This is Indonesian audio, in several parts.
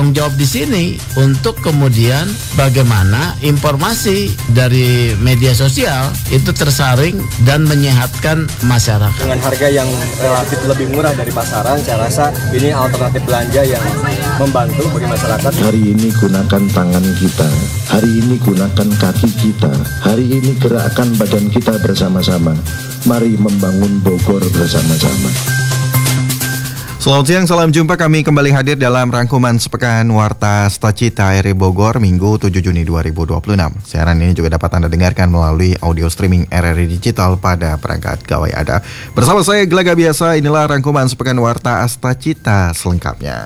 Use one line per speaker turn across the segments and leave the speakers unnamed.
Tanggung jawab di sini untuk kemudian bagaimana informasi dari media sosial itu tersaring dan menyehatkan masyarakat.
Dengan harga yang relatif lebih murah dari pasaran, saya rasa ini alternatif belanja yang membantu bagi masyarakat.
Hari ini gunakan tangan kita, hari ini gunakan kaki kita, hari ini gerakkan badan kita bersama-sama. Mari membangun Bogor bersama-sama.
Selamat siang, salam jumpa. Kami kembali hadir dalam rangkuman sepekan Warta Stacita RRI Bogor Minggu 7 Juni 2026. Siaran ini juga dapat Anda dengarkan melalui audio streaming RRI Digital pada perangkat gawai Anda. Bersama saya Gelaga Biasa, inilah rangkuman sepekan Warta Stacita selengkapnya.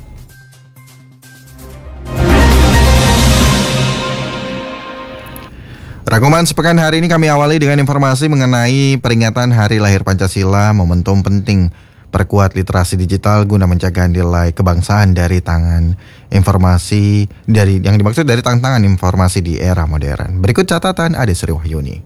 Rangkuman sepekan hari ini kami awali dengan informasi mengenai peringatan Hari Lahir Pancasila, momentum penting perkuat literasi digital guna menjaga nilai kebangsaan dari yang dimaksud dari tantangan informasi di era modern. Berikut catatan Ade Sri Wahyuni.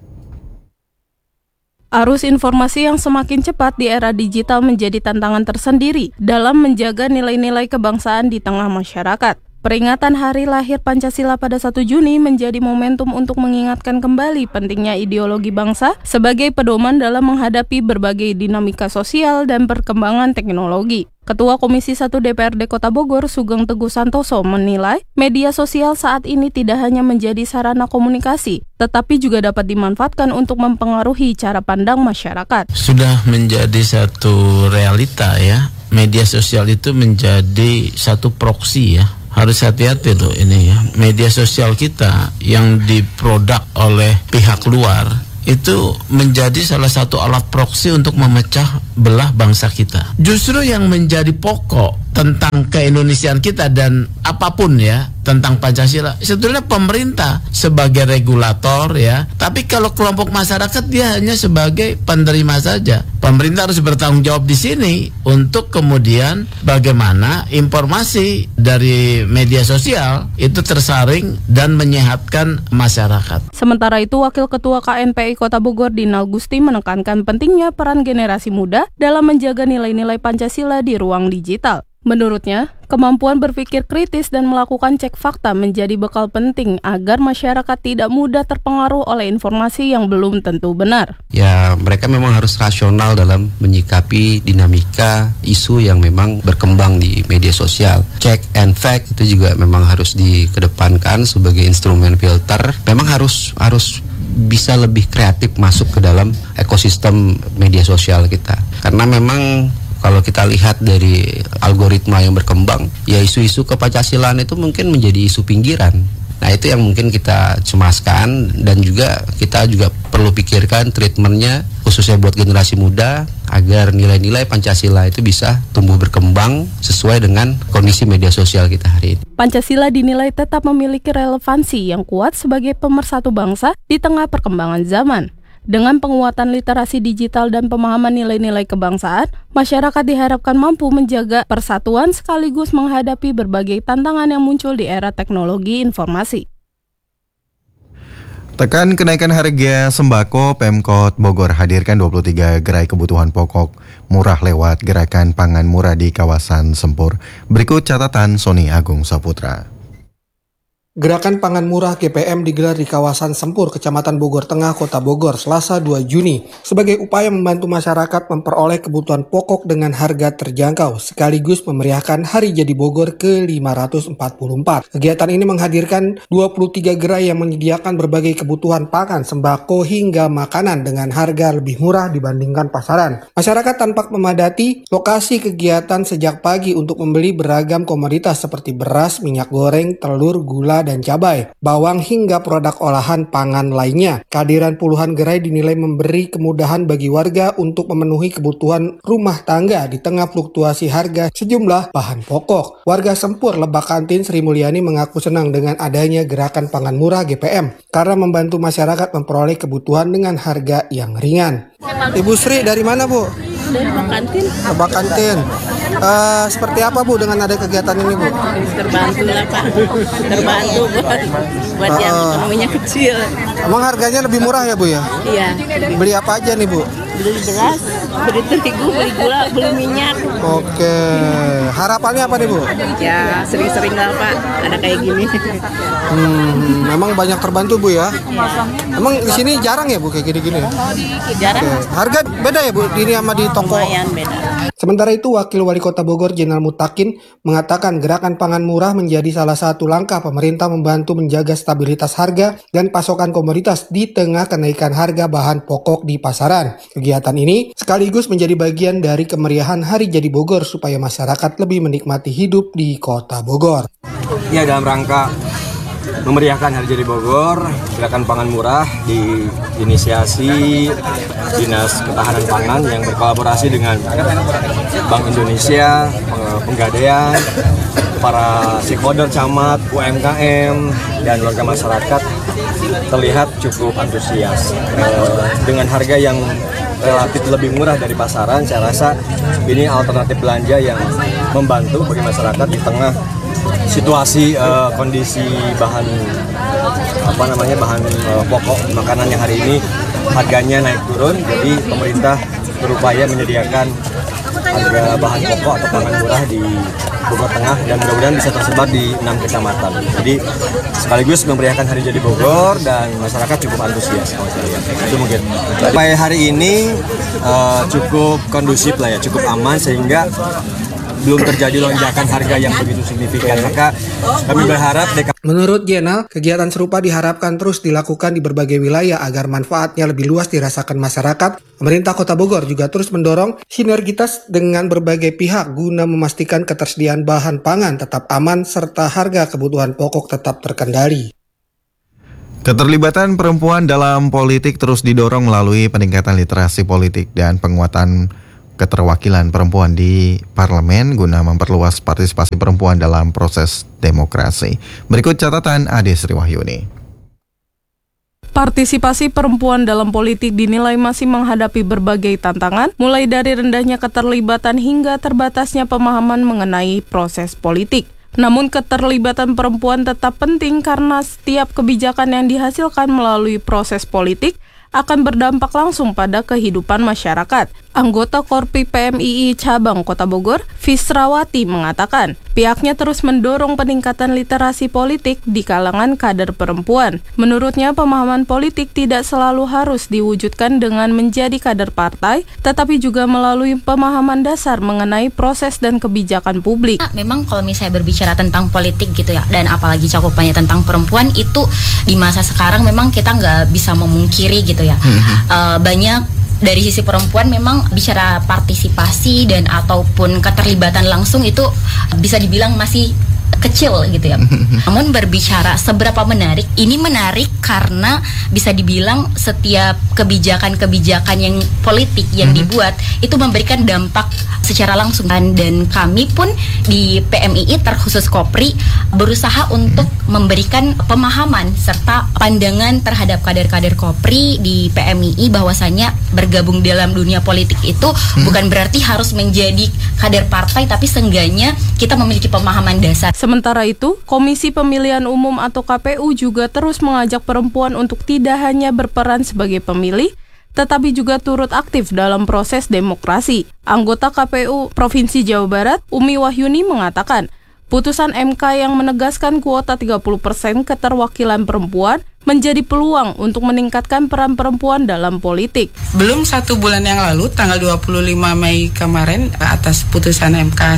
Arus informasi yang semakin cepat di era digital menjadi tantangan tersendiri dalam menjaga nilai-nilai kebangsaan di tengah masyarakat. Peringatan Hari Lahir Pancasila pada 1 Juni menjadi momentum untuk mengingatkan kembali pentingnya ideologi bangsa sebagai pedoman dalam menghadapi berbagai dinamika sosial dan perkembangan teknologi. Ketua Komisi 1 DPRD Kota Bogor, Sugeng Teguh Santoso, menilai media sosial saat ini tidak hanya menjadi sarana komunikasi, tetapi juga dapat dimanfaatkan untuk mempengaruhi cara pandang masyarakat.
Sudah menjadi satu realita ya, media sosial itu menjadi satu proksi ya. Harus hati-hati loh ini ya, media sosial kita yang diproduk oleh pihak luar itu menjadi salah satu alat proksi untuk memecah belah bangsa kita. Justru yang menjadi pokok tentang keindonesiaan kita dan apapun ya tentang Pancasila, sebetulnya pemerintah sebagai regulator ya, tapi kalau kelompok masyarakat dia hanya sebagai penerima saja. Pemerintah harus bertanggung jawab di sini untuk kemudian bagaimana informasi dari media sosial itu tersaring dan menyehatkan masyarakat.
Sementara itu, Wakil Ketua KNPI Kota Bogor Dinal Gusti menekankan pentingnya peran generasi muda dalam menjaga nilai-nilai Pancasila di ruang digital. Menurutnya, kemampuan berpikir kritis dan melakukan cek fakta menjadi bekal penting agar masyarakat tidak mudah terpengaruh oleh informasi yang belum tentu benar.
Ya, mereka memang harus rasional dalam menyikapi dinamika isu yang memang berkembang di media sosial. Check and fact itu juga memang harus dikedepankan sebagai instrumen filter. Memang harus bisa lebih kreatif masuk ke dalam ekosistem media sosial kita. Karena memang kalau kita lihat dari algoritma yang berkembang, ya isu-isu kepancasilaan itu mungkin menjadi isu pinggiran. Nah, itu yang mungkin kita cemaskan dan juga kita juga perlu pikirkan treatmentnya khususnya buat generasi muda agar nilai-nilai Pancasila itu bisa tumbuh berkembang sesuai dengan kondisi media sosial kita hari ini.
Pancasila dinilai tetap memiliki relevansi yang kuat sebagai pemersatu bangsa di tengah perkembangan zaman. Dengan penguatan literasi digital dan pemahaman nilai-nilai kebangsaan, masyarakat diharapkan mampu menjaga persatuan sekaligus menghadapi berbagai tantangan yang muncul di era teknologi informasi.
Tekan kenaikan harga sembako, Pemkot Bogor hadirkan 23 gerai kebutuhan pokok murah lewat gerakan pangan murah di kawasan Sempur. Berikut catatan Sony Agung Saputra.
Gerakan Pangan Murah GPM digelar di kawasan Sempur, Kecamatan Bogor Tengah, Kota Bogor, Selasa 2 Juni, sebagai upaya membantu masyarakat memperoleh kebutuhan pokok dengan harga terjangkau, sekaligus memeriahkan Hari Jadi Bogor ke-544. Kegiatan ini menghadirkan 23 gerai yang menyediakan berbagai kebutuhan pangan, sembako, hingga makanan dengan harga lebih murah dibandingkan pasaran. Masyarakat tampak memadati lokasi kegiatan sejak pagi untuk membeli beragam komoditas seperti beras, minyak goreng, telur, gula, dan cabai, bawang hingga produk olahan pangan lainnya. Kehadiran puluhan gerai dinilai memberi kemudahan bagi warga untuk memenuhi kebutuhan rumah tangga di tengah fluktuasi harga sejumlah bahan pokok. Warga Sempur, Lebak Kantin, Sri Mulyani mengaku senang dengan adanya gerakan pangan murah GPM karena membantu masyarakat memperoleh kebutuhan dengan harga yang ringan. Ibu Sri dari mana, Bu?
Dari Lebak Kantin.
Lebak Kantin. Seperti apa, Bu, dengan ada kegiatan ini, Bu?
Terbantu lah, Pak. Terbantu buat yang ekonominya kecil.
Emang harganya lebih murah ya, Bu, ya?
Iya.
Beli apa aja nih, Bu?
Beli beras, beli terigu, beli gula, beli minyak.
Oke, harapannya apa nih Bu?
Ya sering-sering lah Pak, ada kayak gini.
Memang banyak terbantu Bu ya. Emang di sini jarang ya Bu kayak gini-gini?
Jarang.
Oke. Harga beda ya Bu, ini sama di toko.
Lumayan beda.
Sementara itu, Wakil Wali Kota Bogor Jenderal Mutakin mengatakan gerakan pangan murah menjadi salah satu langkah pemerintah membantu menjaga stabilitas harga dan pasokan komoditas di tengah kenaikan harga bahan pokok di pasaran. Kegiatan ini sekaligus menjadi bagian dari kemeriahan Hari Jadi Bogor supaya masyarakat lebih menikmati hidup di Kota Bogor.
Ya, dalam rangka memeriahkan Hari Jadi Bogor, gerakan pangan murah diinisiasi Dinas Ketahanan Pangan yang berkolaborasi dengan Bank Indonesia, Penggadaian, para stakeholder camat, UMKM, dan warga masyarakat terlihat cukup antusias. Dengan harga yang relatif lebih murah dari pasaran, saya rasa ini alternatif belanja yang membantu bagi masyarakat di tengah situasi kondisi bahan pokok makanan yang hari ini harganya naik turun. Jadi pemerintah berupaya menyediakan harga bahan pokok atau pangan murah di Bogor Tengah dan mudah-mudahan bisa tersebar di 6 kecamatan. Jadi sekaligus memeriahkan Hari Jadi Bogor dan masyarakat cukup antusias kalau saya lihat. Itu mungkin. Sampai hari ini cukup kondusif lah ya, cukup aman sehingga belum terjadi lonjakan harga yang begitu signifikan. Maka kami berharap
Menurut Jenal, kegiatan serupa diharapkan terus dilakukan di berbagai wilayah agar manfaatnya lebih luas dirasakan masyarakat. Pemerintah Kota Bogor juga terus mendorong sinergitas dengan berbagai pihak guna memastikan ketersediaan bahan pangan tetap aman serta harga kebutuhan pokok tetap terkendali.
Keterlibatan perempuan dalam politik terus didorong melalui peningkatan literasi politik dan penguatan keterwakilan perempuan di parlemen guna memperluas partisipasi perempuan dalam proses demokrasi. Berikut catatan Ade Sri Wahyuni.
Partisipasi perempuan dalam politik dinilai masih menghadapi berbagai tantangan, mulai dari rendahnya keterlibatan hingga terbatasnya pemahaman mengenai proses politik. Namun keterlibatan perempuan tetap penting karena setiap kebijakan yang dihasilkan melalui proses politik akan berdampak langsung pada kehidupan masyarakat. Anggota Korpi PMII Cabang Kota Bogor, Fisrawati mengatakan, pihaknya terus mendorong peningkatan literasi politik di kalangan kader perempuan. Menurutnya, pemahaman politik tidak selalu harus diwujudkan dengan menjadi kader partai, tetapi juga melalui pemahaman dasar mengenai proses dan kebijakan publik.
Memang kalau misalnya berbicara tentang politik gitu ya, dan apalagi cakupannya tentang perempuan, itu di masa sekarang memang kita nggak bisa memungkiri gitu ya. Banyak dari sisi perempuan memang bicara partisipasi dan ataupun keterlibatan langsung itu bisa dibilang masih kecil gitu ya. Namun berbicara seberapa menarik, ini menarik karena bisa dibilang setiap kebijakan-kebijakan yang politik yang dibuat itu memberikan dampak secara langsung. Dan kami pun di PMII terkhusus Kopri berusaha untuk memberikan pemahaman serta pandangan terhadap kader-kader Kopri di PMII bahwasanya bergabung dalam dunia politik itu bukan berarti harus menjadi kader partai, tapi seenggaknya kita memiliki pemahaman dasar.
Sementara itu, Komisi Pemilihan Umum atau KPU juga terus mengajak perempuan untuk tidak hanya berperan sebagai pemilih, tetapi juga turut aktif dalam proses demokrasi. Anggota KPU Provinsi Jawa Barat, Umi Wahyuni mengatakan, putusan MK yang menegaskan kuota 30% keterwakilan perempuan menjadi peluang untuk meningkatkan peran perempuan dalam politik.
Belum 1 bulan yang lalu, tanggal 25 Mei kemarin, atas putusan MK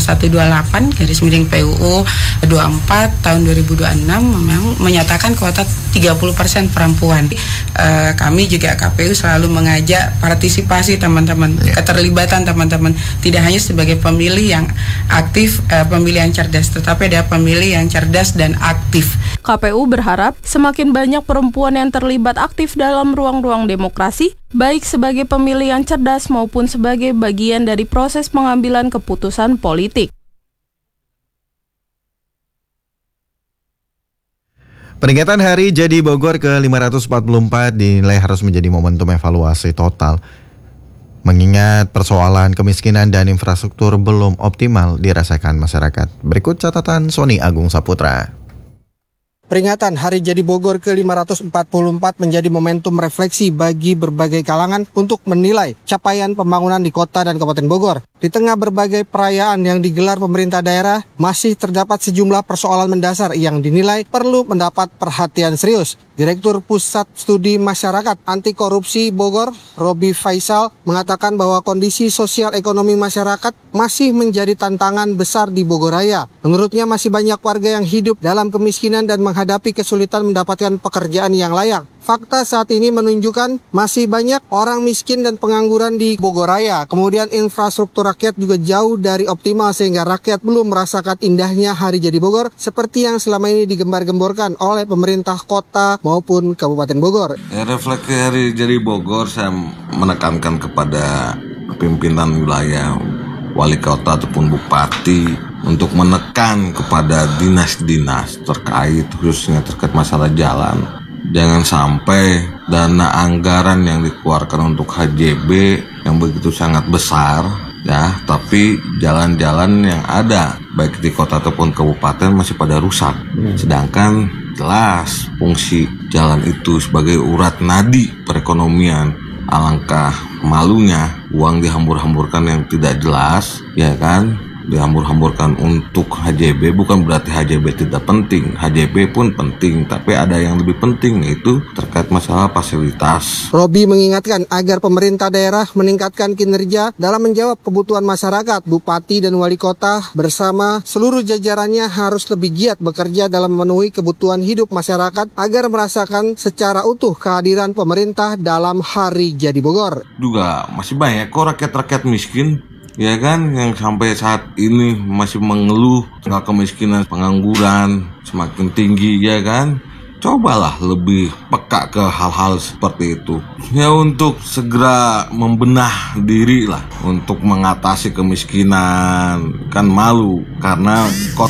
128/PUU 24 tahun 2026 memang menyatakan kuota 30% perempuan. Kami juga KPU selalu mengajak partisipasi teman-teman, keterlibatan teman-teman, tidak hanya sebagai pemilih yang aktif, pemilih yang cerdas, tetapi ada pemilih yang cerdas dan aktif.
KPU berharap semakin banyak perempuan yang terlibat aktif dalam ruang-ruang demokrasi, baik sebagai pemilih yang cerdas maupun sebagai bagian dari proses pengambilan keputusan politik.
Peringatan Hari Jadi Bogor ke-544 dinilai harus menjadi momentum evaluasi total, mengingat persoalan kemiskinan dan infrastruktur belum optimal dirasakan masyarakat. Berikut catatan Sony Agung Saputra.
Peringatan Hari Jadi Bogor ke-544 menjadi momentum refleksi bagi berbagai kalangan untuk menilai capaian pembangunan di kota dan Kabupaten Bogor. Di tengah berbagai perayaan yang digelar pemerintah daerah, masih terdapat sejumlah persoalan mendasar yang dinilai perlu mendapat perhatian serius. Direktur Pusat Studi Masyarakat Anti Korupsi Bogor, Robi Faisal, mengatakan bahwa kondisi sosial ekonomi masyarakat masih menjadi tantangan besar di Bogorraya. Menurutnya masih banyak warga yang hidup dalam kemiskinan dan menghadapi kesulitan mendapatkan pekerjaan yang layak. Fakta saat ini menunjukkan masih banyak orang miskin dan pengangguran di Bogorraya. Kemudian infrastruktur rakyat juga jauh dari optimal sehingga rakyat belum merasakan indahnya Hari Jadi Bogor seperti yang selama ini digembar-gemborkan oleh pemerintah kota maupun Kabupaten Bogor.
Refleksi Hari Jadi Bogor, saya menekankan kepada pimpinan wilayah, wali kota ataupun bupati untuk menekan kepada dinas-dinas terkait, khususnya terkait masalah jalan. Jangan sampai dana anggaran yang dikeluarkan untuk HJB yang begitu sangat besar, ya, tapi jalan-jalan yang ada baik di kota ataupun kabupaten masih pada rusak. Sedangkan jelas fungsi jalan itu sebagai urat nadi perekonomian. Alangkah malunya uang dihambur-hamburkan yang tidak jelas, ya kan? Dihambur-hamburkan untuk HJB, bukan berarti HJB tidak penting. HJB pun penting, tapi ada yang lebih penting, yaitu terkait masalah fasilitas.
Robi mengingatkan agar pemerintah daerah meningkatkan kinerja dalam menjawab kebutuhan masyarakat. Bupati dan wali kota bersama seluruh jajarannya harus lebih giat bekerja dalam memenuhi kebutuhan hidup masyarakat agar merasakan secara utuh kehadiran pemerintah dalam Hari Jadi Bogor.
Juga masih banyak kok rakyat-rakyat miskin, ya kan, yang sampai saat ini masih mengeluh tingkat kemiskinan, pengangguran semakin tinggi, ya kan. Cobalah lebih peka ke hal-hal seperti itu, ya, untuk segera membenah diri lah untuk mengatasi kemiskinan. Kan malu karena